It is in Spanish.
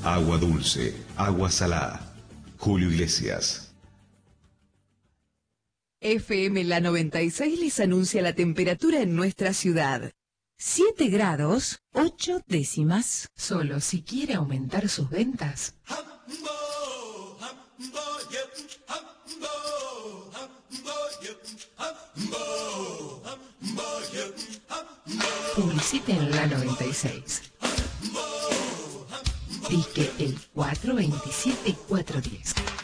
agua dulce, agua salada. Julio Iglesias. FM La 96 les anuncia la temperatura en nuestra ciudad. 7 grados, 8 décimas. Solo si quiere aumentar sus ventas. Publicite en La 96. Disque el 427-410.